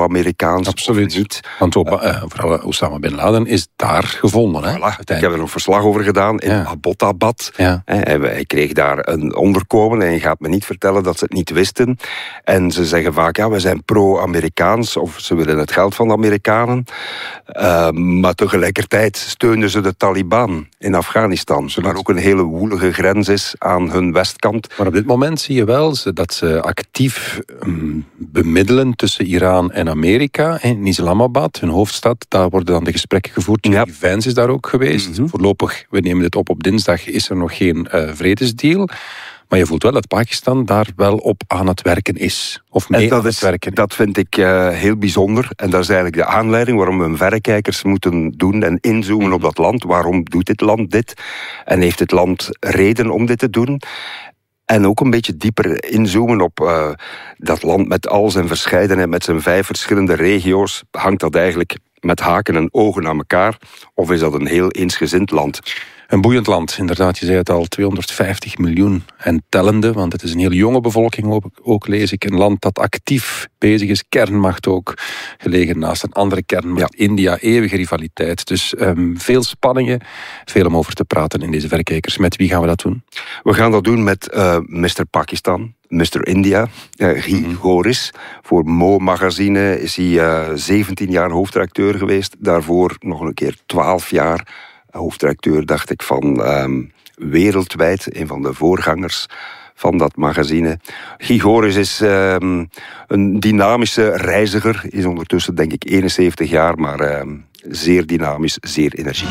pro-Amerikaans. Absoluut. Niet. Want vooral Osama Bin Laden is daar gevonden. Hè? Voilà. Ik heb er een verslag over gedaan in Abbottabad. Ja. Hij kreeg daar een onderkomen en je gaat me niet vertellen dat ze het niet wisten. En ze zeggen vaak, we zijn pro-Amerikaans of ze willen het geld van de Amerikanen. Maar tegelijkertijd steunen ze de Taliban in Afghanistan. Waar ook een hele woelige grens is aan hun westkant. Maar op dit moment zie je wel dat ze actief bemiddelen tussen Iran en Amerika. In Islamabad, hun hoofdstad, daar worden dan de gesprekken gevoerd. Ja. Vance is daar ook geweest. Mm-hmm. Voorlopig, we nemen dit op dinsdag, is er nog geen vredesdeal. Maar je voelt wel dat Pakistan daar wel op aan het werken is. Of mee aan het werken. Dat vind ik heel bijzonder. En dat is eigenlijk de aanleiding waarom we verrekijkers moeten doen en inzoomen op dat land. Waarom doet dit land dit? En heeft het land reden om dit te doen? En ook een beetje dieper inzoomen op dat land met al zijn verscheidenheid, met zijn 5 verschillende regio's. Hangt dat eigenlijk met haken en ogen aan elkaar? Of is dat een heel eensgezind land? Een boeiend land, inderdaad. Je zei het al, 250 miljoen en tellende. Want het is een heel jonge bevolking, ook lees ik. Een land dat actief bezig is. Kernmacht ook. Gelegen naast een andere kernmacht. Ja. India, eeuwige rivaliteit. Dus veel spanningen. Veel om over te praten in deze verkijkers. Met wie gaan we dat doen? We gaan dat doen met Mr. Pakistan. Mr. India, Guy Goris. Voor Mo Magazine is hij 17 jaar hoofdredacteur geweest. Daarvoor nog een keer 12 jaar hoofdredacteur, dacht ik, van Wereldwijd, een van de voorgangers van dat magazine. Guy Goris is een dynamische reiziger, is ondertussen denk ik 71 jaar, maar zeer dynamisch, zeer energiek.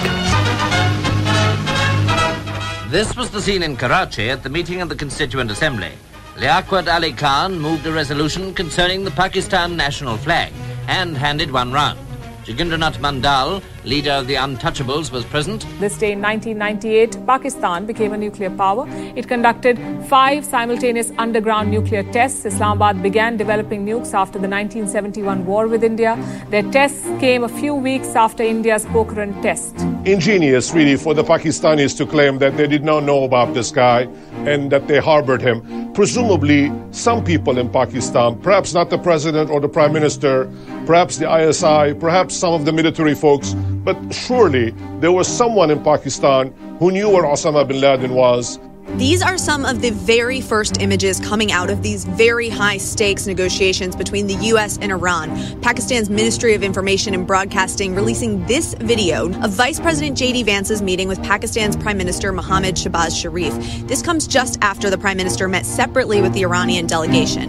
This was the scene in Karachi at the meeting of the Constituent Assembly. Liaquat Ali Khan moved a resolution concerning the Pakistan national flag and handed one round. Jogindranath Mandal, leader of the Untouchables, was present. This day in 1998, Pakistan became a nuclear power. It conducted 5 simultaneous underground nuclear tests. Islamabad began developing nukes after the 1971 war with India. Their tests came a few weeks after India's Pokhran test. Ingenious, really, for the Pakistanis to claim that they did not know about this guy and that they harbored him. Presumably, some people in Pakistan, perhaps not the president or the prime minister, perhaps the ISI, perhaps some of the military folks, but surely there was someone in Pakistan who knew where Osama bin Laden was. These are some of the very first images coming out of these very high-stakes negotiations between the U.S. and Iran. Pakistan's Ministry of Information and Broadcasting releasing this video of Vice President J.D. Vance's meeting with Pakistan's Prime Minister Mohammad Shahbaz Sharif. This comes just after the Prime Minister met separately with the Iranian delegation.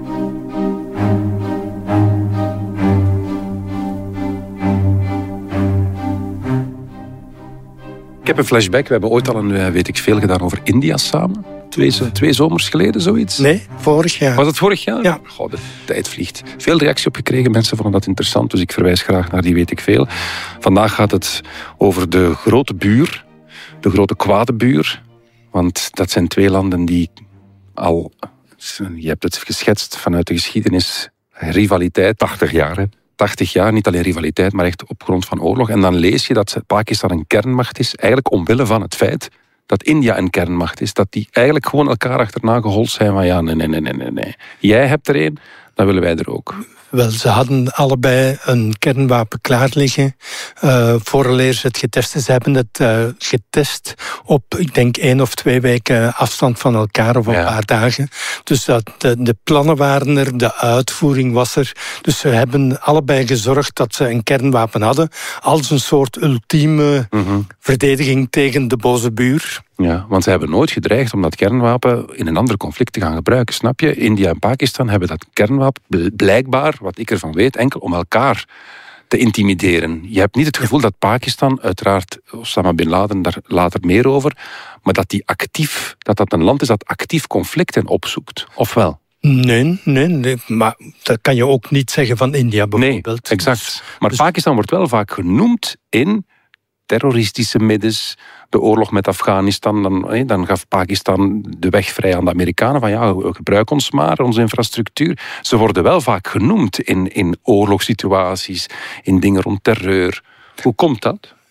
Ik heb een flashback. We hebben ooit al een weet ik veel gedaan over India samen. Twee zomers geleden, zoiets. Nee, vorig jaar. Was het vorig jaar? Ja. Goh, de tijd vliegt. Veel reactie op gekregen. Mensen vonden dat interessant, dus ik verwijs graag naar die weet ik veel. Vandaag gaat het over de grote buur. De grote kwade buur. Want dat zijn 2 landen die al... Je hebt het geschetst vanuit de geschiedenis. Rivaliteit. 80 jaar, hè? 80 jaar, niet alleen rivaliteit, maar echt op grond van oorlog. En dan lees je dat Pakistan een kernmacht is, eigenlijk omwille van het feit dat India een kernmacht is. Dat die eigenlijk gewoon elkaar achterna gehold zijn van ja, nee. Jij hebt er een, dan willen wij er ook. Wel, ze hadden allebei een kernwapen klaar liggen. Vooraleer ze het getest is. Ze hebben het getest op, ik denk, 1 of 2 weken afstand van elkaar of een paar dagen. Dus de plannen waren er, de uitvoering was er. Dus ze hebben allebei gezorgd dat ze een kernwapen hadden. Als een soort ultieme verdediging tegen de boze buur. Ja, want ze hebben nooit gedreigd om dat kernwapen in een ander conflict te gaan gebruiken. Snap je? India en Pakistan hebben dat kernwapen blijkbaar, wat ik ervan weet, enkel om elkaar te intimideren. Je hebt niet het gevoel dat Pakistan, uiteraard Osama bin Laden, daar later meer over, maar dat dat een land is dat actief conflicten opzoekt. Of wel? Nee, maar dat kan je ook niet zeggen van India bijvoorbeeld. Nee, exact. Maar Pakistan wordt wel vaak genoemd in terroristische middens, de oorlog met Afghanistan, dan gaf Pakistan de weg vrij aan de Amerikanen van ja, gebruik ons maar, onze infrastructuur. Ze worden wel vaak genoemd in oorlogssituaties, in dingen rond terreur. Hoe komt dat?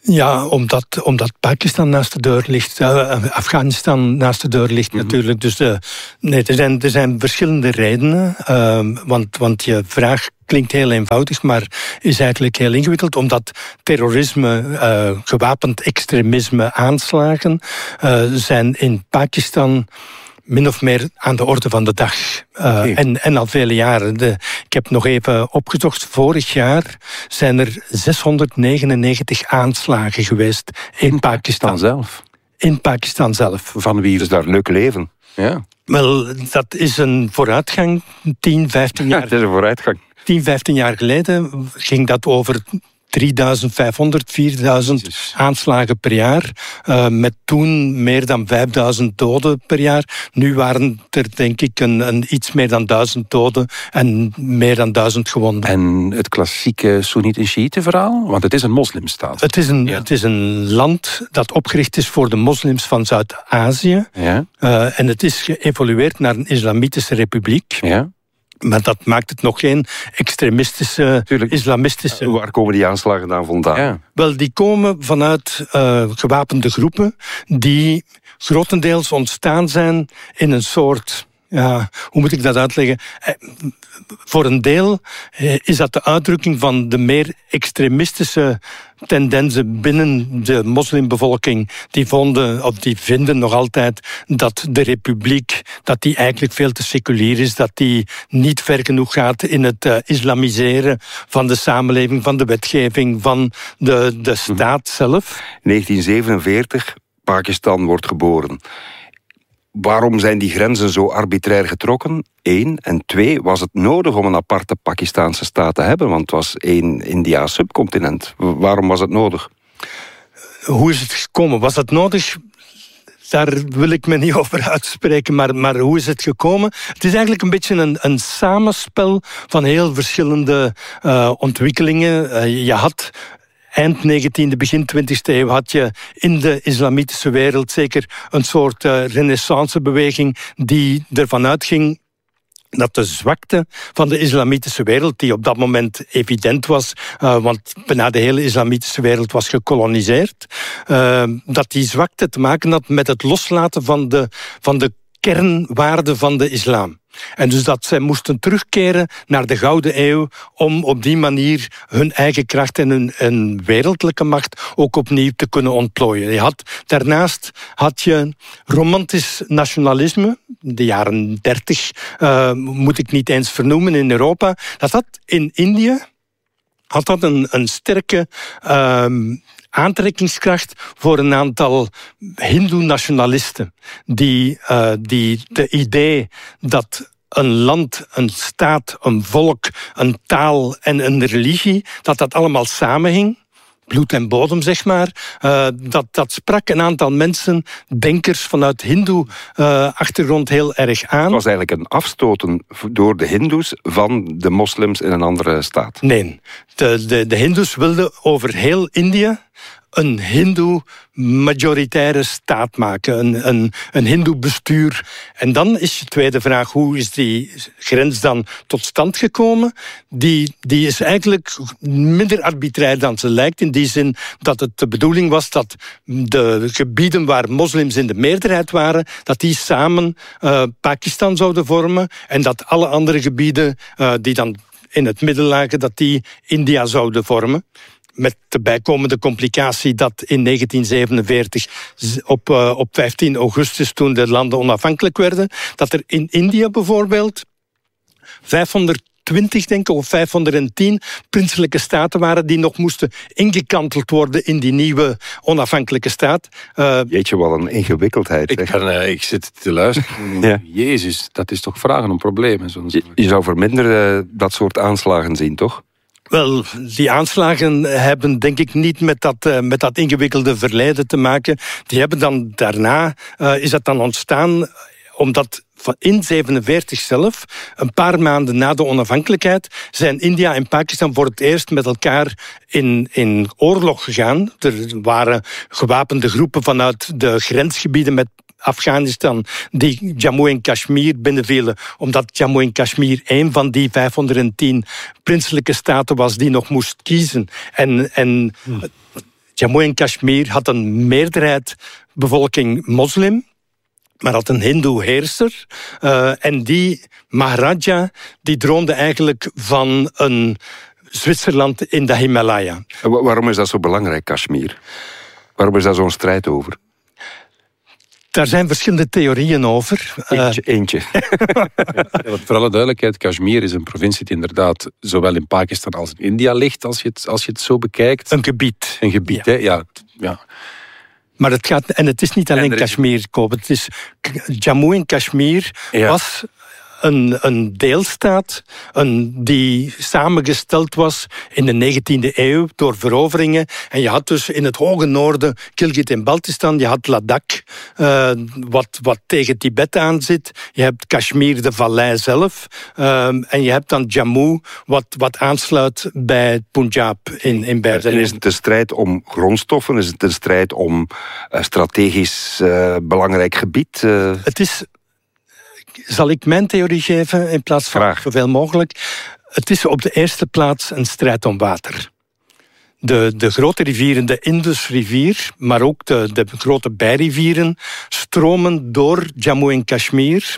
Ja, omdat Pakistan naast de deur ligt, Afghanistan naast de deur ligt natuurlijk. Dus er zijn verschillende redenen. Want je vraag klinkt heel eenvoudig, maar is eigenlijk heel ingewikkeld. Omdat terrorisme, gewapend extremisme, aanslagen zijn in Pakistan min of meer aan de orde van de dag. En al vele jaren. Ik heb nog even opgezocht. Vorig jaar zijn er 699 aanslagen geweest in Pakistan zelf. In Pakistan zelf. Van wie? Dus daar leuk leven. Ja. Wel, dat is een vooruitgang. 10, 15 jaar. Ja, het is een vooruitgang. 10, 15 jaar geleden ging dat over 3500, 4000 aanslagen per jaar. Met toen meer dan 5000 doden per jaar. Nu waren er denk ik iets meer dan 1000 doden en meer dan 1000 gewonden. En het klassieke Soeniet- en Sjiïten verhaal? Want het is een moslimstaat. Het is een land dat opgericht is voor de moslims van Zuid-Azië. Ja. En het is geëvolueerd naar een islamitische republiek. Ja. Maar dat maakt het nog geen extremistische, islamistische... Waar komen die aanslagen dan vandaan? Ja. Wel, die komen vanuit gewapende groepen die grotendeels ontstaan zijn in een soort... Ja, hoe moet ik dat uitleggen? Voor een deel is dat de uitdrukking van de meer extremistische tendensen binnen de moslimbevolking. Die vinden nog altijd dat de republiek, dat die eigenlijk veel te seculier is, dat die niet ver genoeg gaat in het islamiseren van de samenleving, van de wetgeving, van de staat zelf. 1947, Pakistan wordt geboren. Waarom zijn die grenzen zo arbitrair getrokken? 1. En 2. Was het nodig om een aparte Pakistaanse staat te hebben? Want het was één Indiaas subcontinent. Waarom was het nodig? Hoe is het gekomen? Was het nodig? Daar wil ik me niet over uitspreken, maar hoe is het gekomen? Het is eigenlijk een beetje een samenspel van heel verschillende ontwikkelingen. Je had... Eind 19e, begin 20e eeuw had je in de islamitische wereld zeker een soort renaissancebeweging die ervan uitging dat de zwakte van de islamitische wereld, die op dat moment evident was, want bijna de hele islamitische wereld was gekoloniseerd, dat die zwakte te maken had met het loslaten van de kernwaarden van de islam. En dus dat zij moesten terugkeren naar de Gouden Eeuw om op die manier hun eigen kracht en hun wereldlijke macht ook opnieuw te kunnen ontplooien. Daarnaast had je romantisch nationalisme, de jaren 30, moet ik niet eens vernoemen in Europa. Dat had in Indië een sterke aantrekkingskracht voor een aantal hindoe-nationalisten die de idee dat een land, een staat, een volk, een taal en een religie, dat allemaal samenhing, bloed en bodem, zeg maar, dat sprak een aantal mensen, denkers vanuit hindoe-achtergrond heel erg aan. Het was eigenlijk een afstoten door de hindoes van de moslims in een andere staat. Nee, de hindoes wilden over heel Indië een hindoe-majoritaire staat maken, een hindoe-bestuur. En dan is je tweede vraag, hoe is die grens dan tot stand gekomen? Die is eigenlijk minder arbitrair dan ze lijkt, in die zin dat het de bedoeling was dat de gebieden waar moslims in de meerderheid waren, dat die samen Pakistan zouden vormen en dat alle andere gebieden die dan in het midden lagen, dat die India zouden vormen. Met de bijkomende complicatie dat in 1947, op 15 augustus, toen de landen onafhankelijk werden, dat er in India bijvoorbeeld 520, denk ik, of 510 prinselijke staten waren die nog moesten ingekanteld worden in die nieuwe onafhankelijke staat. Jeetje, wel een ingewikkeldheid. Ik zit te luisteren. Ja. Jezus, dat is toch vragen om problemen. Je zou verminderen dat soort aanslagen zien, toch? Wel, die aanslagen hebben denk ik niet met dat ingewikkelde verleden te maken. Die hebben dan daarna, is dat dan ontstaan omdat in 1947 zelf, een paar maanden na de onafhankelijkheid, zijn India en Pakistan voor het eerst met elkaar in oorlog gegaan. Er waren gewapende groepen vanuit de grensgebieden met Afghanistan die Jammu en Kashmir binnenvielen, omdat Jammu en Kashmir een van die 510 prinselijke staten was die nog moest kiezen. En Jammu en Kashmir had een meerderheid bevolking moslim, maar had een hindoe heerser. En die Maharaja, die droomde eigenlijk van een Zwitserland in de Himalaya. Waarom is dat zo belangrijk, Kashmir? Waarom is daar zo'n strijd over? Daar zijn verschillende theorieën over. Eentje. Voor alle duidelijkheid, Kashmir is een provincie die inderdaad zowel in Pakistan als in India ligt, als je het zo bekijkt. Een gebied. Een gebied, ja. Hè? Ja. Maar het is niet alleen Kashmir, Koop. Het is Jammu en Kashmir was een deelstaat die samengesteld was in de 19e eeuw door veroveringen. En je had dus in het hoge noorden Gilgit en Baltistan, je had Ladakh, wat tegen Tibet aan zit. Je hebt Kashmir, de vallei zelf. En je hebt dan Jammu, wat aansluit bij Punjab in beide. En is het een strijd om grondstoffen? Is het een strijd om strategisch belangrijk gebied? Het is... Zal ik mijn theorie geven in plaats van Graag. zoveel mogelijk? Het is op de eerste plaats een strijd om water. De grote rivieren, de Indusrivier, maar ook de grote bijrivieren, stromen door Jammu en Kashmir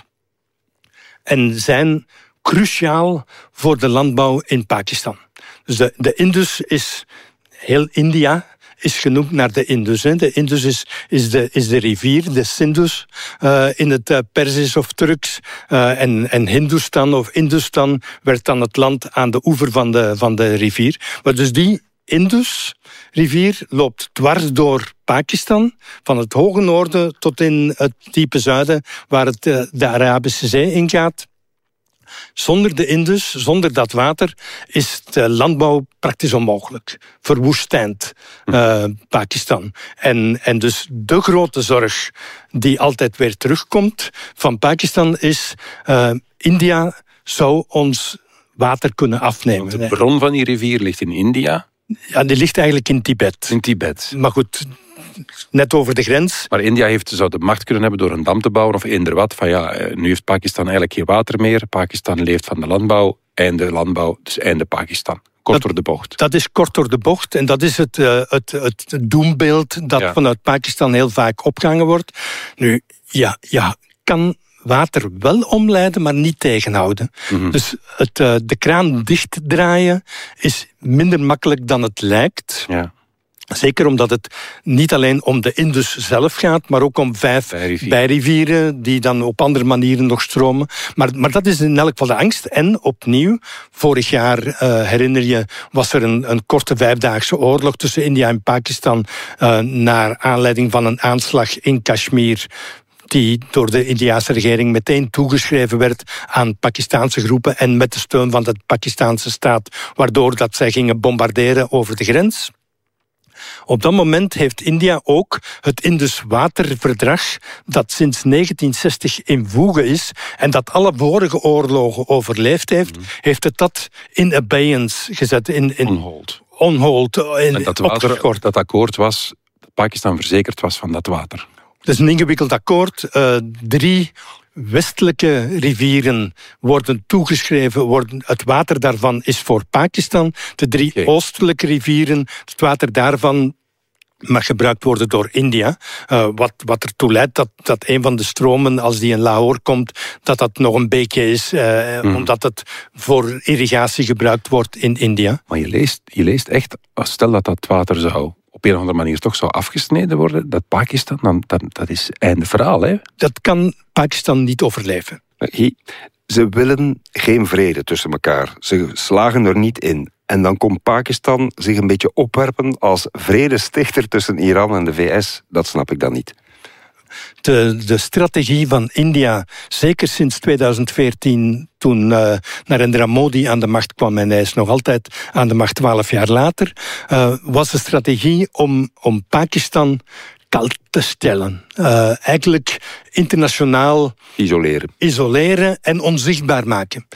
en zijn cruciaal voor de landbouw in Pakistan. Dus de Indus is heel India is genoemd naar de Indus. De Indus is de rivier, de Sindus in het Perzisch of Turks. En Hindustan of Industan werd dan het land aan de oever van de rivier. Maar dus die Indusrivier loopt dwars door Pakistan, van het hoge noorden tot in het diepe zuiden, waar het de Arabische Zee ingaat. Zonder de Indus, zonder dat water, is de landbouw praktisch onmogelijk. Verwoestijnd Pakistan. En dus de grote zorg die altijd weer terugkomt van Pakistan is India zou ons water kunnen afnemen. Want de bron van die rivier ligt in India. Ja, die ligt eigenlijk in Tibet. In Tibet. Maar goed, net over de grens. Maar India zou de macht kunnen hebben door een dam te bouwen of eender wat. Van nu heeft Pakistan eigenlijk geen water meer. Pakistan leeft van de landbouw, dus einde Pakistan. Kort door de bocht. Dat is kort door de bocht en dat is het doembeeld dat vanuit Pakistan heel vaak opgehangen wordt. Nu, ja, kan water wel omleiden, maar niet tegenhouden. Mm-hmm. Dus de kraan dichtdraaien is minder makkelijk dan het lijkt. Ja. Zeker omdat het niet alleen om de Indus zelf gaat, maar ook om 5 bijrivieren die dan op andere manieren nog stromen. Maar dat is in elk geval de angst. En opnieuw, vorig jaar, herinner je, was er een korte 5-daagse oorlog tussen India en Pakistan naar aanleiding van een aanslag in Kashmir die door de Indiase regering meteen toegeschreven werd aan Pakistaanse groepen en met de steun van de Pakistaanse staat, waardoor dat zij gingen bombarderen over de grens. Op dat moment heeft India ook het Indus-waterverdrag dat sinds 1960 in voege is en dat alle vorige oorlogen overleefd heeft het dat in abeyance gezet. On hold. En dat akkoord was, Pakistan verzekerd was van dat water. Het is een ingewikkeld akkoord. 3 westelijke rivieren worden toegeschreven. Het water daarvan is voor Pakistan. De 3 oostelijke rivieren, het water daarvan mag gebruikt worden door India. Wat ertoe leidt dat een van de stromen, als die in Lahore komt, dat nog een beekje is, omdat het voor irrigatie gebruikt wordt in India. Maar je leest echt, stel dat water zou op een of andere manier toch zou afgesneden worden, dat Pakistan, dat is einde verhaal, hè? Dat kan Pakistan niet overleven. Ze willen geen vrede tussen elkaar. Ze slagen er niet in. En dan komt Pakistan zich een beetje opwerpen als vredestichter tussen Iran en de VS. Dat snap ik dan niet. De strategie van India, zeker sinds 2014, toen Narendra Modi aan de macht kwam, en hij is nog altijd aan de macht 12 jaar later, was de strategie om Pakistan kalt te stellen. Eigenlijk internationaal isoleren en onzichtbaar maken.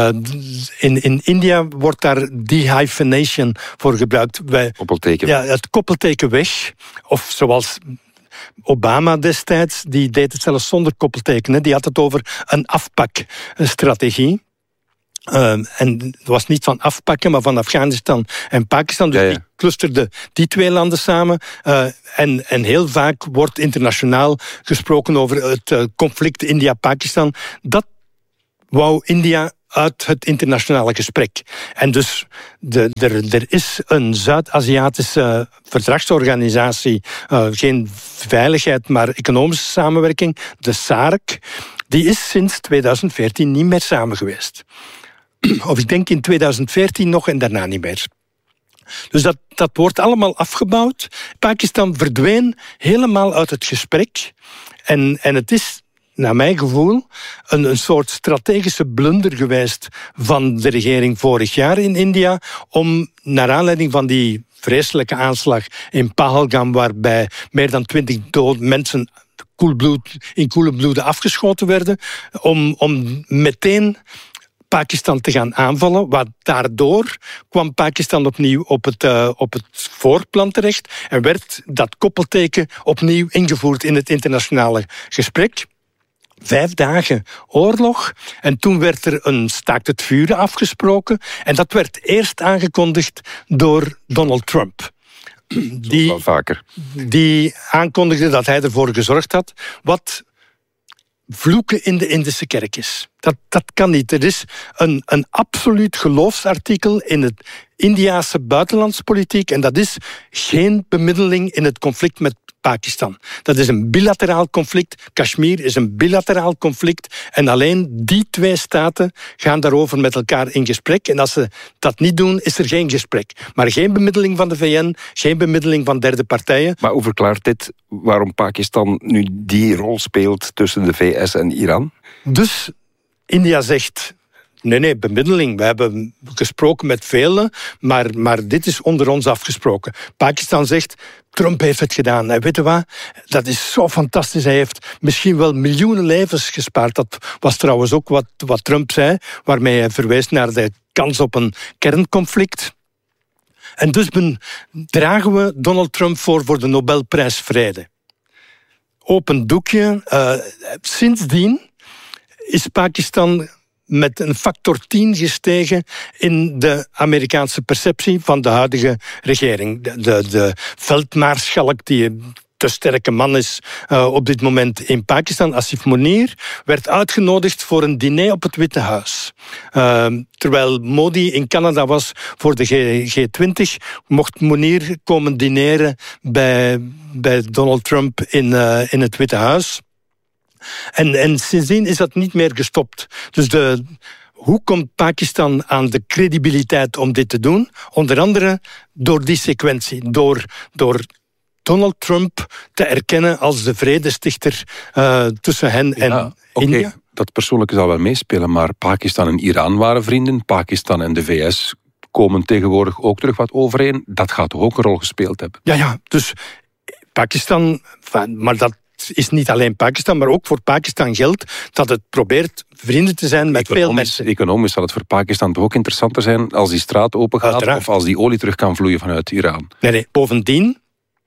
In India wordt daar dehyphenation voor gebruikt. Koppelteken. Ja, het koppelteken weg. Of zoals Obama destijds, die deed het zelfs zonder koppelteken. Die had het over een afpakstrategie. En het was niet van afpakken, maar van Afghanistan en Pakistan. Dus die clusterde die twee landen samen. En heel vaak wordt internationaal gesproken over het conflict India-Pakistan. Dat wou India uit het internationale gesprek. En dus er is een Zuid-Aziatische verdragsorganisatie, geen veiligheid, maar economische samenwerking, de SAARC, die is sinds 2014 niet meer samen geweest. Of ik denk in 2014 nog en daarna niet meer. Dus dat wordt allemaal afgebouwd. Pakistan verdween helemaal uit het gesprek. En het is, naar mijn gevoel, een soort strategische blunder geweest van de regering vorig jaar in India, om naar aanleiding van die vreselijke aanslag in Pahalgam, waarbij meer dan 20 mensen in koele bloeden afgeschoten werden, om meteen Pakistan te gaan aanvallen, want daardoor kwam Pakistan opnieuw op het voorplan terecht en werd dat koppelteken opnieuw ingevoerd in het internationale gesprek. 5 dagen oorlog en toen werd er een staakt het vuren afgesproken en dat werd eerst aangekondigd door Donald Trump. Die aankondigde dat hij ervoor gezorgd had wat vloeken in de Indische kerk is. Dat kan niet. Er is een absoluut geloofsartikel in het Indiase buitenlandspolitiek en dat is geen bemiddeling in het conflict met Pakistan. Dat is een bilateraal conflict. Kashmir is een bilateraal conflict en alleen die 2 staten gaan daarover met elkaar in gesprek. En als ze dat niet doen, is er geen gesprek. Maar geen bemiddeling van de VN, geen bemiddeling van derde partijen. Maar hoe verklaart dit waarom Pakistan nu die rol speelt tussen de VS en Iran? Dus India zegt, nee, bemiddeling. We hebben gesproken met velen, maar dit is onder ons afgesproken. Pakistan zegt, Trump heeft het gedaan. En weet je wat? Dat is zo fantastisch. Hij heeft misschien wel miljoenen levens gespaard. Dat was trouwens ook wat Trump zei, waarmee hij verwees naar de kans op een kernconflict. En dus dragen we Donald Trump voor de Nobelprijs Vrede. Open doekje. Sindsdien is Pakistan met een factor 10 gestegen in de Amerikaanse perceptie van de huidige regering. De veldmaarschalk, die een te sterke man is op dit moment in Pakistan, Asif Munir, werd uitgenodigd voor een diner op het Witte Huis. Terwijl Modi in Canada was voor de G20, mocht Munir komen dineren bij Donald Trump in het Witte Huis. En sindsdien is dat niet meer gestopt. Dus hoe komt Pakistan aan de credibiliteit om dit te doen? Onder andere door die sequentie. Door Donald Trump te erkennen als de vredestichter tussen hen en India. Dat persoonlijke zal wel meespelen, maar Pakistan en Iran waren vrienden. Pakistan en de VS komen tegenwoordig ook terug wat overeen. Dat gaat toch ook een rol gespeeld hebben? Ja, dus Pakistan, maar dat is niet alleen Pakistan, maar ook voor Pakistan geldt dat het probeert vrienden te zijn met veel mensen. Economisch zal het voor Pakistan toch ook interessanter zijn als die straat open gaat of als die olie terug kan vloeien vanuit Iran. Nee. Bovendien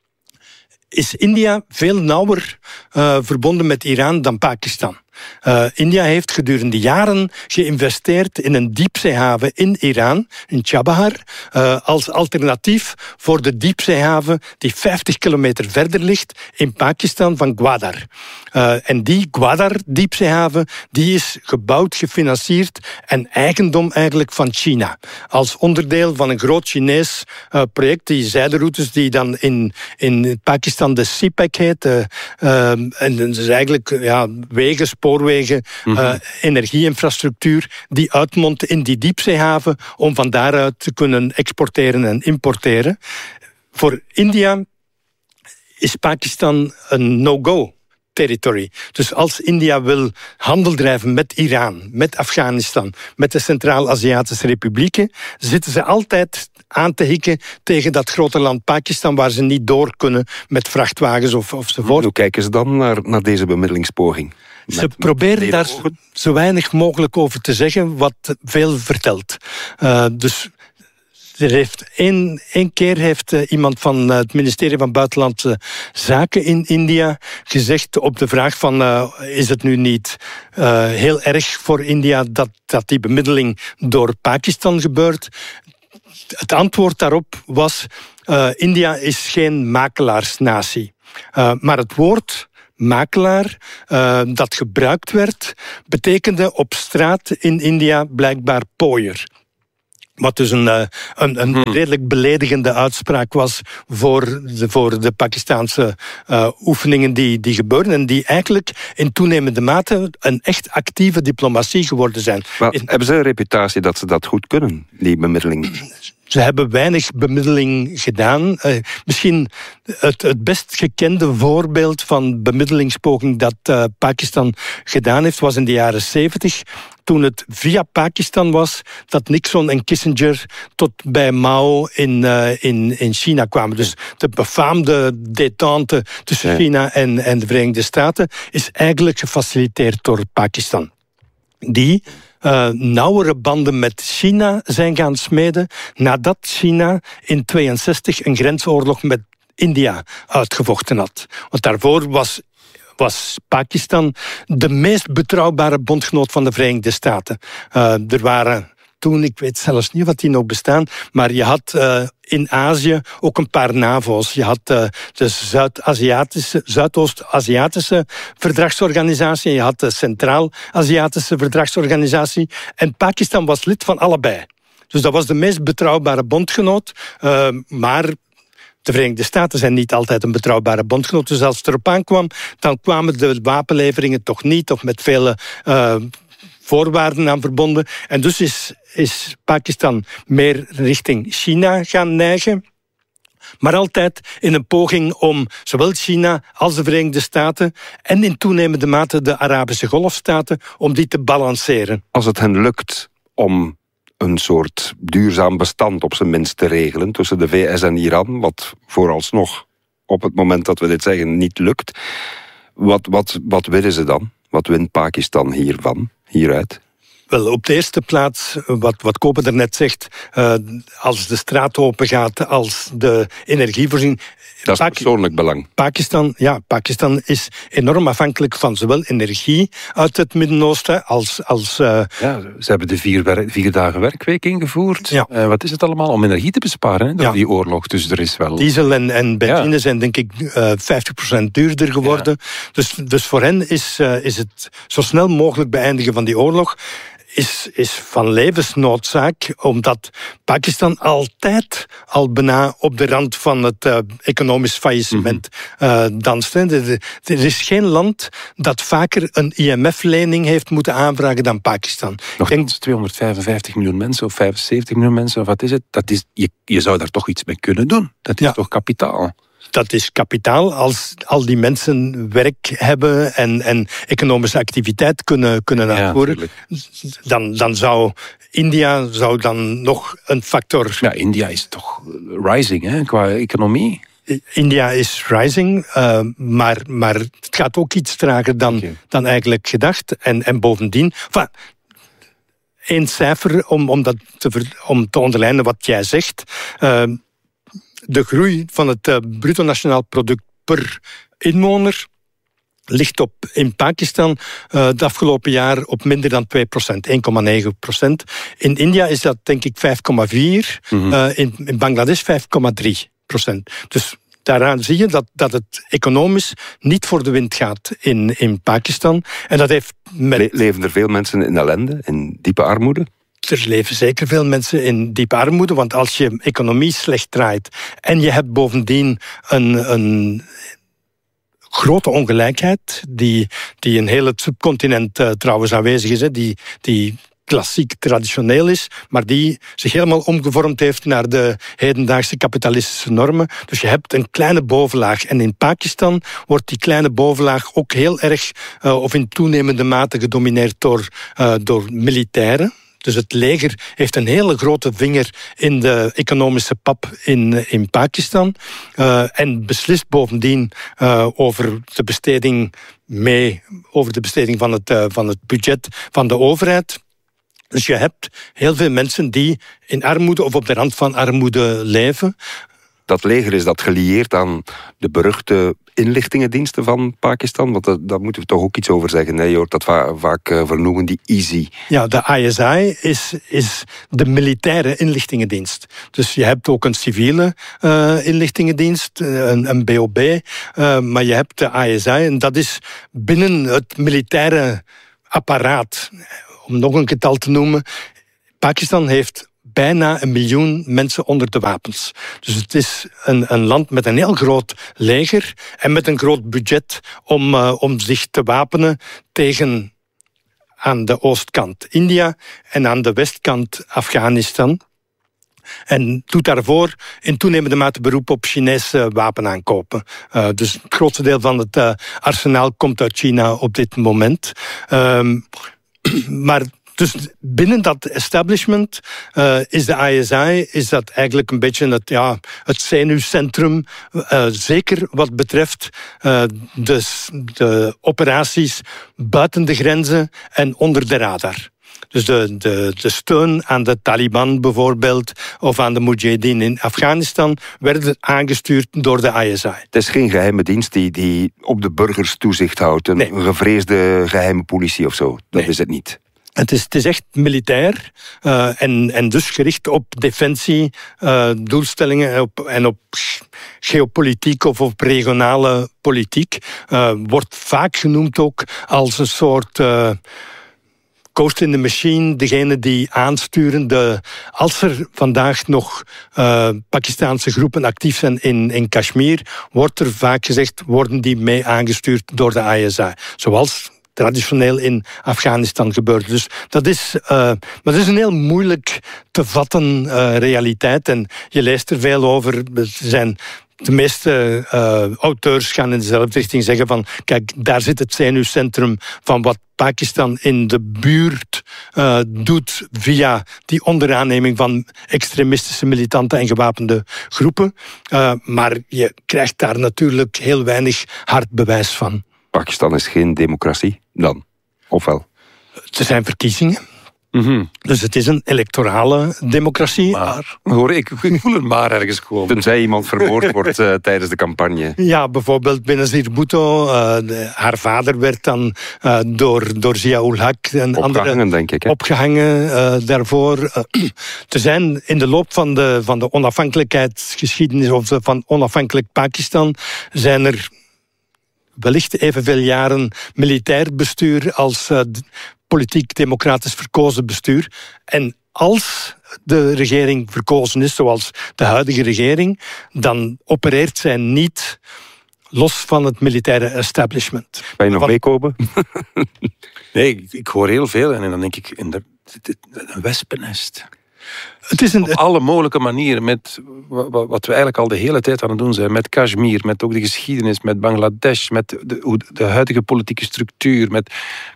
is India veel nauwer verbonden met Iran dan Pakistan. India heeft gedurende jaren geïnvesteerd in een diepzeehaven in Iran, in Chabahar, als alternatief voor de diepzeehaven die 50 kilometer verder ligt in Pakistan van Gwadar. En die Gwadar-diepzeehaven die is gebouwd, gefinancierd en eigendom eigenlijk van China. Als onderdeel van een groot Chinees project, die zijderoutes die dan in Pakistan de CPEC heet. En dat is eigenlijk wegen, spoorwegen, energieinfrastructuur die uitmondt in die diepzeehaven om van daaruit te kunnen exporteren en importeren. Voor India is Pakistan een no-go territory. Dus als India wil handel drijven met Iran, met Afghanistan, met de Centraal-Aziatische Republieken, zitten ze altijd aan te hikken tegen dat grote land Pakistan, waar ze niet door kunnen met vrachtwagens ofzovoort. Hoe kijken ze dan naar deze bemiddelingspoging? Ze proberen daar zo weinig mogelijk over te zeggen, wat veel vertelt. Dus Eén keer heeft iemand van het ministerie van Buitenlandse Zaken in India gezegd op de vraag van is het nu niet heel erg voor India dat die bemiddeling door Pakistan gebeurt? Het antwoord daarop was India is geen makelaarsnatie. Maar het woord makelaar dat gebruikt werd, betekende op straat in India blijkbaar pooier. Wat dus een redelijk beledigende uitspraak was voor de Pakistaanse oefeningen die gebeuren en die eigenlijk in toenemende mate een echt actieve diplomatie geworden zijn. Maar hebben ze een reputatie dat ze dat goed kunnen, die bemiddeling? Ze hebben weinig bemiddeling gedaan. Misschien het best gekende voorbeeld van bemiddelingspoging dat Pakistan gedaan heeft, was in de jaren 70, toen het via Pakistan was dat Nixon en Kissinger tot bij Mao in China kwamen. Dus de befaamde détente tussen China en de Verenigde Staten is eigenlijk gefaciliteerd door Pakistan. Die nauwere banden met China zijn gaan smeden nadat China in 1962 een grensoorlog met India uitgevochten had. Want daarvoor was Pakistan de meest betrouwbare bondgenoot van de Verenigde Staten. Er waren toen, ik weet zelfs niet of die nog bestaan, maar je had in Azië ook een paar NAVO's. Je had de Zuidoost-Aziatische Verdragsorganisatie en je had de Centraal-Aziatische Verdragsorganisatie. En Pakistan was lid van allebei. Dus dat was de meest betrouwbare bondgenoot, maar de Verenigde Staten zijn niet altijd een betrouwbare bondgenoot. Dus als het erop aankwam, dan kwamen de wapenleveringen toch niet, of met vele voorwaarden aan verbonden. En dus is Pakistan meer richting China gaan neigen. Maar altijd in een poging om zowel China als de Verenigde Staten en in toenemende mate de Arabische Golfstaten, om die te balanceren. Als het hen lukt om een soort duurzaam bestand op zijn minst te regelen tussen de VS en Iran, wat vooralsnog op het moment dat we dit zeggen niet lukt, wat willen ze dan? Wat wint Pakistan hieruit? Wel, op de eerste plaats, wat Kopen daarnet zegt, als de straat open gaat, als de energievoorziening. Dat is persoonlijk belang. Pakistan is enorm afhankelijk van zowel energie uit het Midden-Oosten als ze hebben de 4 dagen werkweek ingevoerd. Ja. Wat is het allemaal? Om energie te besparen door die oorlog. Dus er is wel... Diesel en benzine zijn denk ik 50% duurder geworden. Ja. Dus voor hen is het zo snel mogelijk beëindigen van die oorlog is van levensnoodzaak, omdat Pakistan altijd al bijna op de rand van het economisch faillissement danst. Er is geen land dat vaker een IMF-lening heeft moeten aanvragen dan Pakistan. Nog 255 miljoen mensen of 75 miljoen mensen, of wat is het? Je zou daar toch iets mee kunnen doen. Dat is toch kapitaal? Dat is kapitaal. Als al die mensen werk hebben en economische activiteit kunnen uitvoeren, dan zou India dan nog een factor... Ja, India is toch rising qua economie? India is rising, maar het gaat ook iets trager dan eigenlijk gedacht. En bovendien... Eén cijfer om te onderlijnen wat jij zegt. De groei van het bruto nationaal product per inwoner ligt in Pakistan het afgelopen jaar op minder dan 2%, 1,9%. In India is dat denk ik 5,4%, in Bangladesh 5,3%. Dus daaraan zie je dat het economisch niet voor de wind gaat in Pakistan. En dat heeft Leven er veel mensen in ellende, in diepe armoede? Er leven zeker veel mensen in diepe armoede, want als je economie slecht draait en je hebt bovendien een grote ongelijkheid, die in heel het subcontinent trouwens aanwezig is, die klassiek traditioneel is, maar die zich helemaal omgevormd heeft naar de hedendaagse kapitalistische normen. Dus je hebt een kleine bovenlaag. En in Pakistan wordt die kleine bovenlaag ook heel erg, of in toenemende mate, gedomineerd door militairen. Dus het leger heeft een hele grote vinger in de economische pap in Pakistan. En beslist bovendien over de besteding van het budget van de overheid. Dus je hebt heel veel mensen die in armoede of op de rand van armoede leven. Dat leger, is dat gelieerd aan de beruchte inlichtingendiensten van Pakistan? Want daar moeten we toch ook iets over zeggen. Hè? Je hoort dat vaak vernoemen, die ISI. Ja, de ISI is de militaire inlichtingendienst. Dus je hebt ook een civiele inlichtingendienst, een BOB. Maar je hebt de ISI en dat is binnen het militaire apparaat. Om nog een getal te noemen. Pakistan heeft bijna 1 miljoen mensen onder de wapens. Dus het is een land met een heel groot leger en met een groot budget om zich te wapenen tegen aan de oostkant India en aan de westkant Afghanistan. En doet daarvoor in toenemende mate beroep op Chinese wapenaankopen. Dus het grootste deel van het arsenaal komt uit China op dit moment. Maar dus binnen dat establishment is de ISI is dat eigenlijk een beetje het zenuwcentrum. Zeker wat betreft de operaties buiten de grenzen en onder de radar. Dus de steun aan de Taliban bijvoorbeeld of aan de Mujahideen in Afghanistan werden aangestuurd door de ISI. Het is geen geheime dienst die op de burgers toezicht houdt. Een gevreesde geheime politie of zo. Dat is het niet. Het is echt militair en dus gericht op defensie, doelstellingen en op geopolitiek of op regionale politiek. Wordt vaak genoemd ook als een soort coast in the machine, degene die aansturen. Als er vandaag nog Pakistaanse groepen actief zijn in Kashmir, wordt er vaak gezegd, worden die mee aangestuurd door de ISI. Zoals traditioneel in Afghanistan gebeurt. Dus dat is een heel moeilijk te vatten realiteit. En je leest er veel over. De meeste auteurs gaan in dezelfde richting zeggen van kijk, daar zit het zenuwcentrum van wat Pakistan in de buurt doet via die onderaanneming van extremistische militanten en gewapende groepen. Maar je krijgt daar natuurlijk heel weinig hard bewijs van. Pakistan is geen democratie dan, of wel? Er zijn verkiezingen. Mm-hmm. Dus het is een electorale democratie. Maar, hoor, ik voel een maar ergens komen. Tenzij iemand vermoord wordt tijdens de campagne. Ja, bijvoorbeeld Benazir Bhutto. Haar vader werd dan door Zia-ul Haq en anderen denk ik, opgehangen daarvoor. Er zijn in de loop van de onafhankelijkheidsgeschiedenis of van onafhankelijk Pakistan zijn er wellicht evenveel jaren militair bestuur als politiek-democratisch verkozen bestuur. En als de regering verkozen is, zoals de huidige regering, dan opereert zij niet los van het militaire establishment. Ben je nog meekomen? Nee, ik hoor heel veel en dan denk ik, een wespennest. Het is op alle mogelijke manieren, met wat we eigenlijk al de hele tijd aan het doen zijn, met Kashmir, met ook de geschiedenis, met Bangladesh, met de huidige politieke structuur, met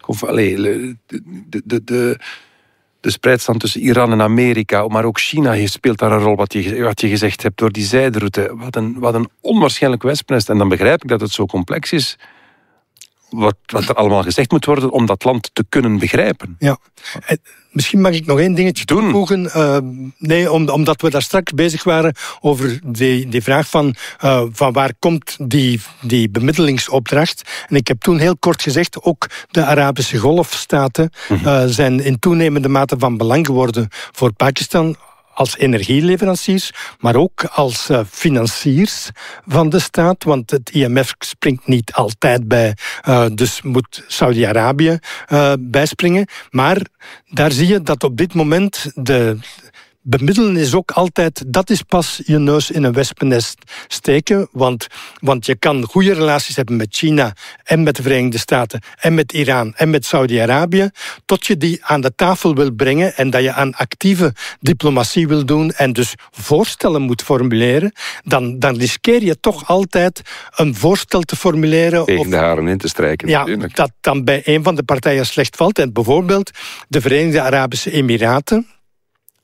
de spreidstand tussen Iran en Amerika, maar ook China speelt daar een rol, wat je gezegd hebt, door die zijderoute. Wat een onwaarschijnlijk wespennest. En dan begrijp ik dat het zo complex is, wat er allemaal gezegd moet worden om dat land te kunnen begrijpen. Ja. Misschien mag ik nog één dingetje toevoegen. Omdat we daar straks bezig waren over die vraag van waar komt die bemiddelingsopdracht. En ik heb toen heel kort gezegd, ook de Arabische Golfstaten zijn in toenemende mate van belang geworden voor Pakistan als energieleveranciers, maar ook als financiers van de staat, want het IMF springt niet altijd bij, dus moet Saudi-Arabië bijspringen. Maar daar zie je dat op dit moment de bemiddelen is ook altijd, dat is pas je neus in een wespennest steken, want je kan goede relaties hebben met China en met de Verenigde Staten en met Iran en met Saudi-Arabië, tot je die aan de tafel wil brengen en dat je aan actieve diplomatie wil doen en dus voorstellen moet formuleren, dan riskeer je toch altijd een voorstel te formuleren. Tegen de haren in te strijken. Ja, natuurlijk. Dat dan bij een van de partijen slecht valt. En bijvoorbeeld de Verenigde Arabische Emiraten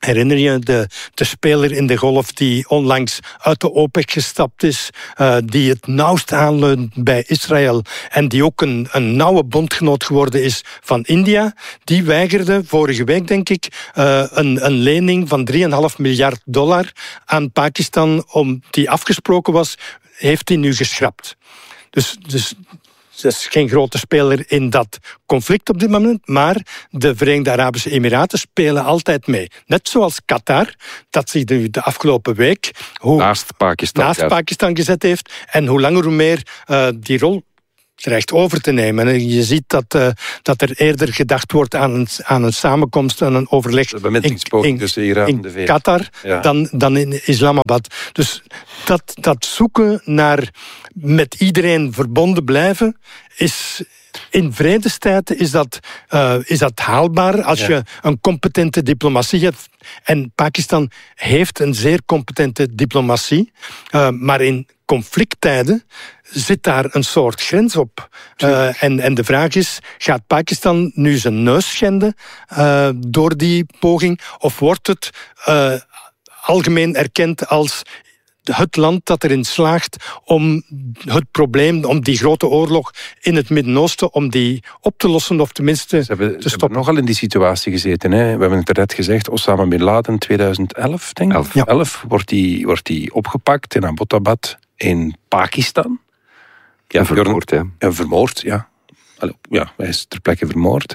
Herinner je de speler in de golf die onlangs uit de OPEC gestapt is, die het nauwst aanleunt bij Israël en die ook een nauwe bondgenoot geworden is van India, die weigerde vorige week, denk ik, een lening van $3,5 miljard aan Pakistan, die afgesproken was, heeft hij nu geschrapt. Dus dat is geen grote speler in dat conflict op dit moment, maar de Verenigde Arabische Emiraten spelen altijd mee. Net zoals Qatar, dat zich de afgelopen week naast Pakistan gezet heeft en hoe langer hoe meer die rol dreigt over te nemen. En je ziet dat er eerder gedacht wordt aan een samenkomst, aan een overleg tussen Iran en de VS. Qatar dan in Islamabad. Dus dat zoeken naar met iedereen verbonden blijven is... In vredestijd is dat haalbaar als je een competente diplomatie hebt. En Pakistan heeft een zeer competente diplomatie. Maar in conflicttijden zit daar een soort grens op. En de vraag is, gaat Pakistan nu zijn neus schenden door die poging? Of wordt het algemeen erkend als het land dat erin slaagt om het probleem, om die grote oorlog in het Midden-Oosten, om die op te lossen of tenminste te stoppen. Ze hebben nogal in die situatie gezeten. Hè? We hebben het net gezegd, Osama Bin Laden 2011, denk ik. 11 wordt die opgepakt in Abbottabad in Pakistan. Ja, vermoord, hè? Vermoord, ja. Ja, hij is ter plekke vermoord.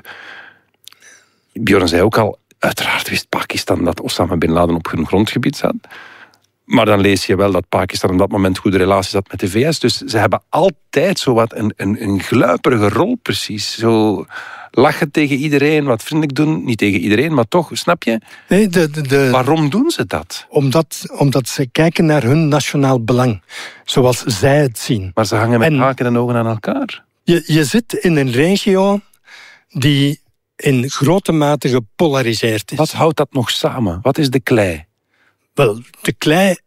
Björn zei ook al, uiteraard wist Pakistan dat Osama Bin Laden op hun grondgebied zat. Maar dan lees je wel dat Pakistan op dat moment goede relaties had met de VS. Dus ze hebben altijd zo wat een gluiperige rol precies. Zo lachen tegen iedereen, wat vriendelijk doen. Niet tegen iedereen, maar toch, snap je? Nee, waarom doen ze dat? Omdat ze kijken naar hun nationaal belang. Zoals zij het zien. Maar ze hangen met haken en ogen aan elkaar. Je zit in een regio die in grote mate gepolariseerd is. Wat houdt dat nog samen? Wat is de klei? Wel, de klei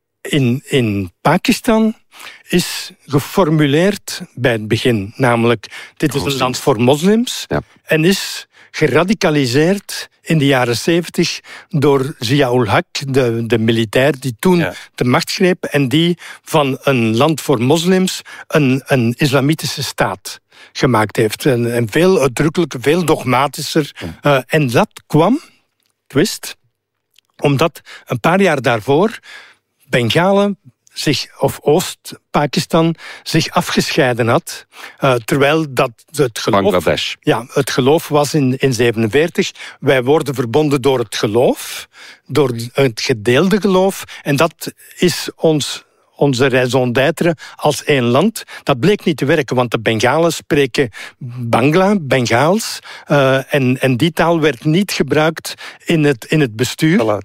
in Pakistan is geformuleerd bij het begin. Namelijk, dit is een land voor moslims. Ja. En is geradicaliseerd in de jaren 70 door Zia-ul-Haq, de militair die toen de macht greep en die van een land voor moslims een islamitische staat gemaakt heeft. En veel uitdrukkelijker, veel dogmatischer. En dat kwam, twist, omdat een paar jaar daarvoor Bengalen of Oost-Pakistan zich afgescheiden had, terwijl dat het geloof... Bangladesh. Ja, het geloof was in 1947. Wij worden verbonden door het geloof, door het gedeelde geloof, en dat is onze raison d'être als één land. Dat bleek niet te werken, want de Bengalen spreken Bengaals. En die taal werd niet gebruikt in het bestuur.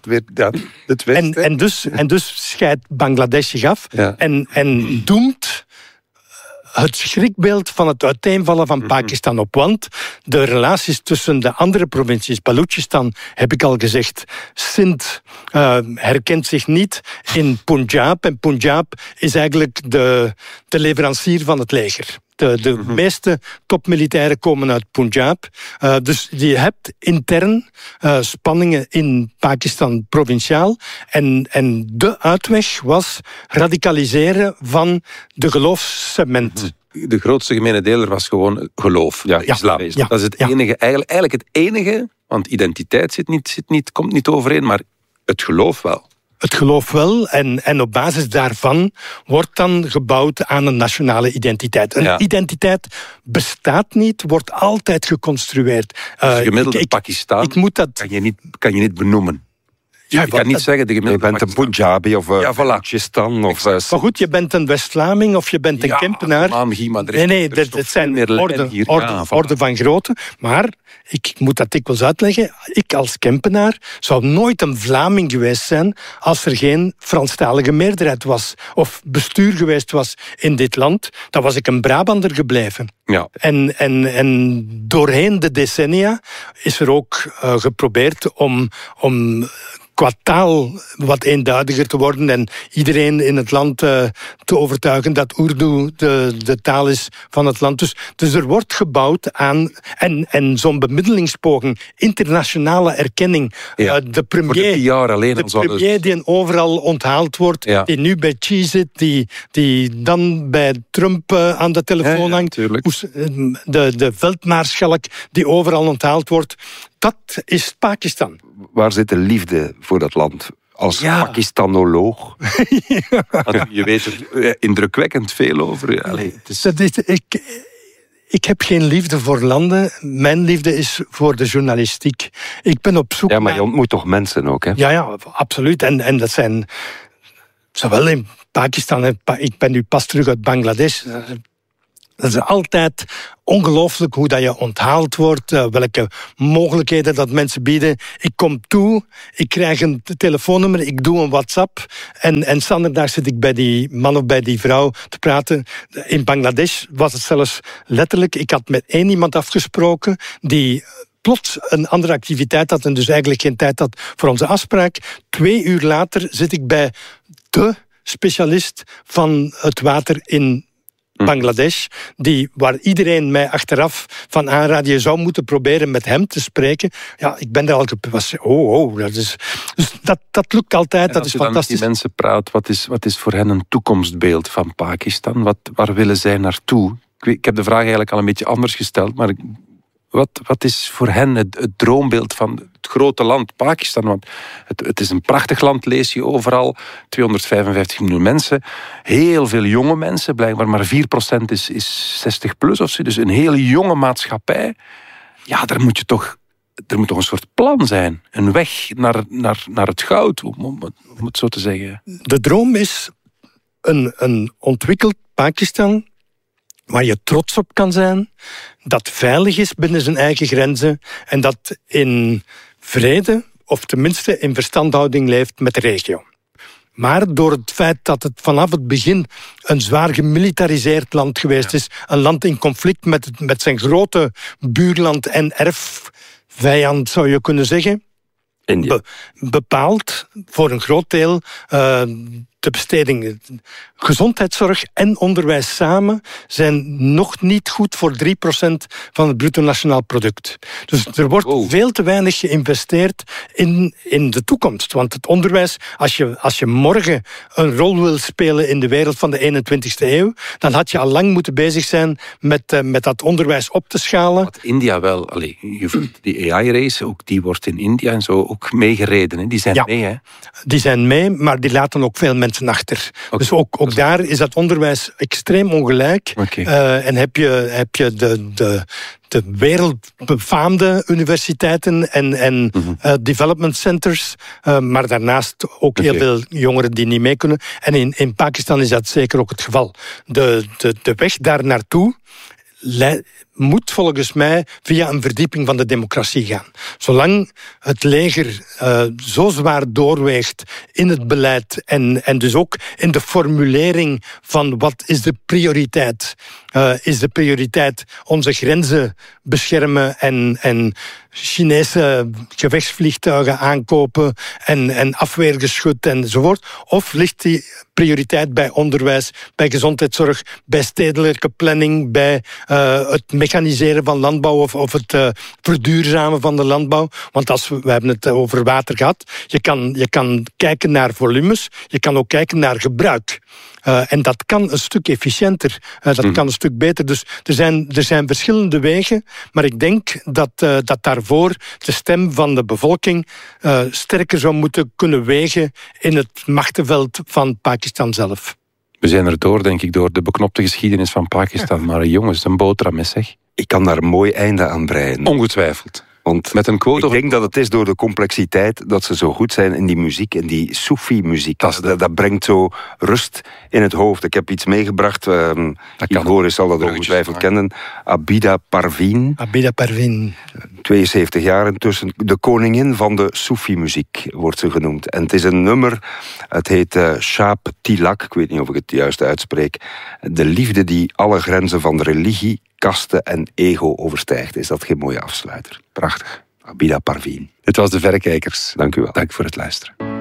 En dus scheidt Bangladesh zich af en doemt het schrikbeeld van het uiteenvallen van Pakistan op. Want de relaties tussen de andere provincies, Balochistan, heb ik al gezegd, Sindh herkent zich niet in Punjab. En Punjab is eigenlijk de leverancier van het leger. De meeste topmilitairen komen uit Punjab. Dus je hebt intern spanningen in Pakistan provinciaal. En de uitweg was radicaliseren van de geloofssegment. De grootste gemene deler was gewoon geloof. Islam. Dat is het enige, eigenlijk het enige, want identiteit komt niet overeen, maar het geloof wel. Het geloof wel, en op basis daarvan wordt dan gebouwd aan een nationale identiteit. Een identiteit bestaat niet, wordt altijd geconstrueerd. De gemiddelde Pakistan kan je niet benoemen. Je kan niet zeggen, je bent een Punjabi of Balochistan. Maar goed, je bent een West-Vlaming of je bent een Kempenaar. Nee, het zijn orde van grootte. Maar ik moet dat dikwijls uitleggen. Ik als Kempenaar zou nooit een Vlaming geweest zijn als er geen Franstalige meerderheid was. Of bestuur geweest was in dit land. Dan was ik een Brabander gebleven. Ja. En doorheen de decennia is er ook geprobeerd om qua taal wat eenduidiger te worden en iedereen in het land te overtuigen dat Urdu de taal is van het land. Dus er wordt gebouwd aan en zo'n bemiddelingspoging, internationale erkenning. De premier die overal onthaald wordt, die nu bij Xi zit, die dan bij Trump aan de telefoon hangt. De veldmaarschalk die overal onthaald wordt. Dat is Pakistan. Waar zit de liefde voor dat land? Als Pakistanoloog. Je weet er indrukwekkend veel over. Allee, Ik heb geen liefde voor landen. Mijn liefde is voor de journalistiek. Ik ben op zoek maar je ontmoet toch mensen ook, hè? Ja, absoluut. En dat zijn zowel in Pakistan. Ik ben nu pas terug uit Bangladesh. Dat is altijd ongelooflijk hoe dat je onthaald wordt, welke mogelijkheden dat mensen bieden. Ik kom toe, ik krijg een telefoonnummer, ik doe een WhatsApp en standaard zit ik bij die man of bij die vrouw te praten. In Bangladesh was het zelfs letterlijk, ik had met één iemand afgesproken die plots een andere activiteit had en dus eigenlijk geen tijd had voor onze afspraak. 2 uur later zit ik bij de specialist van het water in Bangladesh, waar iedereen mij achteraf van aanraadde, je zou moeten proberen met hem te spreken. Ja, ik ben daar al dat lukt altijd, dat is fantastisch. Als je dan met die mensen praat, wat is voor hen een toekomstbeeld van Pakistan? Waar willen zij naartoe? Ik heb de vraag eigenlijk al een beetje anders gesteld, maar wat is voor hen het droombeeld van het grote land Pakistan? Want het is een prachtig land, lees je overal. 255 miljoen mensen. Heel veel jonge mensen, blijkbaar maar 4% is 60 plus of zo. Dus een hele jonge maatschappij. Ja, er moet toch een soort plan zijn. Een weg naar het goud, om het zo te zeggen. De droom is een ontwikkeld Pakistan waar je trots op kan zijn, dat veilig is binnen zijn eigen grenzen en dat in vrede, of tenminste in verstandhouding leeft met de regio. Maar door het feit dat het vanaf het begin een zwaar gemilitariseerd land geweest is, een land in conflict met zijn grote buurland en erfvijand, zou je kunnen zeggen, bepaalt voor een groot deel de besteding. Gezondheidszorg en onderwijs samen zijn nog niet goed voor 3% van het bruto nationaal product. Dus er wordt veel te weinig geïnvesteerd in de toekomst. Want het onderwijs, als je morgen een rol wil spelen in de wereld van de 21ste eeuw, dan had je al lang moeten bezig zijn met dat onderwijs op te schalen. Wat India wel, die AI-race, ook die wordt in India en zo ook meegereden. Hè? Die zijn mee, hè? Die zijn mee, maar die laten ook veel mensen achter. Okay. Dus ook daar is dat onderwijs extreem ongelijk. Okay. En heb je de wereldbefaamde universiteiten en development centers, maar daarnaast ook heel veel jongeren die niet mee kunnen. En in Pakistan is dat zeker ook het geval. De weg daar naartoe moet volgens mij via een verdieping van de democratie gaan. Zolang het leger zo zwaar doorweegt in het beleid en dus ook in de formulering van wat is de prioriteit. Is de prioriteit onze grenzen beschermen en Chinese gevechtsvliegtuigen aankopen en afweergeschut enzovoort? Of ligt die prioriteit bij onderwijs, bij gezondheidszorg, bij stedelijke planning, bij het mechaniseren van landbouw of het verduurzamen van de landbouw? Want we hebben het over water gehad. Je kan kijken naar volumes, je kan ook kijken naar gebruik. En dat kan een stuk efficiënter, dat kan een stuk beter. Dus er zijn verschillende wegen, maar ik denk dat daarvoor de stem van de bevolking sterker zou moeten kunnen wegen in het machtenveld van Pakistan zelf. We zijn erdoor, denk ik, door de beknopte geschiedenis van Pakistan. Maar jongens, een boterham is, zeg. Ik kan daar een mooi einde aan breien. Ongetwijfeld. Want met een quote ik denk dat het is door de complexiteit dat ze zo goed zijn in die muziek, in die Soefi-muziek. Dat brengt zo rust in het hoofd. Ik heb iets meegebracht, Igor zal dat ongetwijfeld kennen. Abida Parveen. Abida Parveen. 72 jaar intussen. De koningin van de Soefi-muziek wordt ze genoemd. En het is een nummer, het heet Shaap Tilak, ik weet niet of ik het juist uitspreek. De liefde die alle grenzen van religie, kasten en ego overstijgt. Is dat geen mooie afsluiter? Prachtig. Abida Parveen. Dit was De Verrekijkers. Dank u wel. Dank voor het luisteren.